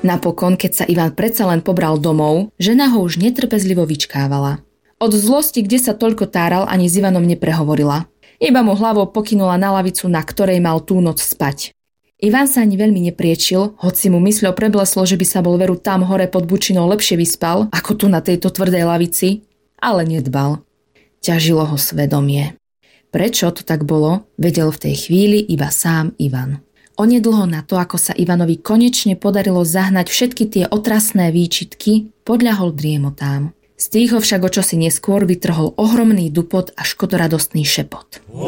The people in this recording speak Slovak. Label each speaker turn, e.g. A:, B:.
A: Napokon, keď sa Ivan predsa len pobral domov, žena ho už netrpezlivo vyčkávala. Od zlosti, kde sa toľko táral, ani s Ivanom neprehovorila. Iba mu hlavou pokynula na lavicu, na ktorej mal tú noc spať. Ivan sa ani veľmi nepriečil, hoci mu mysľou prebleslo, že by sa bol veru tam hore pod bučinou lepšie vyspal, ako tu na tejto tvrdej lavici, ale nedbal. Ťažilo ho svedomie. Prečo to tak bolo, vedel v tej chvíli iba sám Ivan. Onedlho na to, ako sa Ivanovi konečne podarilo zahnať všetky tie otrasné výčitky, podľahol driemotám. Z tých ho však o čosi neskôr vytrhol ohromný dupot a škodoradostný šepot.